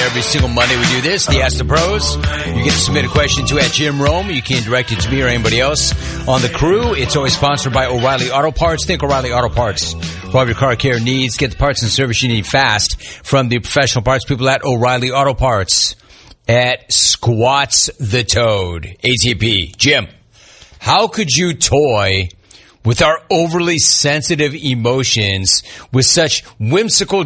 every single Monday we do this, the Ask the Pros. You get to submit a question to at Jim Rome. You can direct it to me or anybody else on the crew. It's always sponsored by O'Reilly Auto Parts. Think O'Reilly Auto Parts for all your car care needs. Get the parts and service you need fast from the professional parts people at O'Reilly Auto Parts at Squats the Toad. ATP. Jim, how could you toy with our overly sensitive emotions with such whimsical